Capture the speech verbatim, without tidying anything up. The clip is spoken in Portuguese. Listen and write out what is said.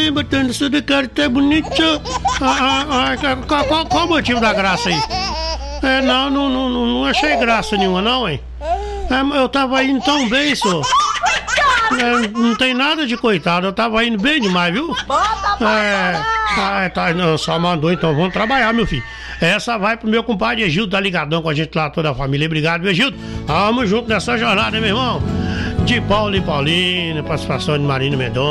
bem, botando isso de cara até bonito. Ah, ah, ah, qual, qual, qual o motivo da graça aí? É, não, não, não, não achei graça nenhuma, não, hein? É, eu tava indo tão bem, senhor. É, não tem nada de coitado, eu tava indo bem demais, viu? É, ah, tá, não, só mandou, então vamos trabalhar, meu filho. Essa vai pro meu compadre Egildo, tá ligadão com a gente lá, toda a família. Obrigado, meu Egildo. Tamo junto nessa jornada, meu irmão. De Paulo e Paulina, participação de Marina Mendonça.